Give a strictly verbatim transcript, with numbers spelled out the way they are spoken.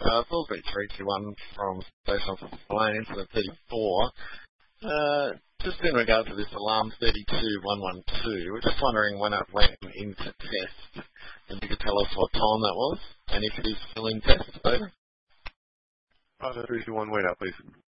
Uh, Salisbury three two one from Station Officer Lane, incident thirty-four. Uh, just in regard to this alarm thirty-two one one two, we're just wondering when it went into test, and you could tell us what time that was, and if it is still in test, over. Oh, the three two one, wait out, please.